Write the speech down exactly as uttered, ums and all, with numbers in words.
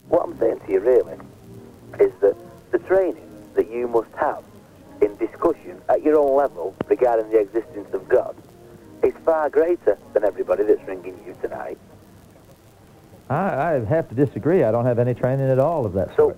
what I'm saying to you really is that the training that you must have in discussion at your own level regarding the existence of God is far greater than everybody that's ringing you tonight. I, I have to disagree. I don't have any training at all of that So sort.